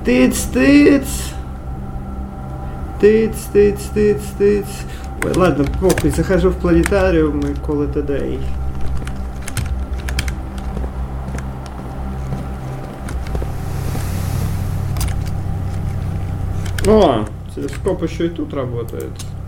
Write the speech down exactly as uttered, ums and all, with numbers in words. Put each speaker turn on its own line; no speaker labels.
Тыц, тыц. Тыц, тыц, тыц, тыц. Ой, ладно, похуй, захожу в планетариум и call it a day. О, телескоп еще и тут работает.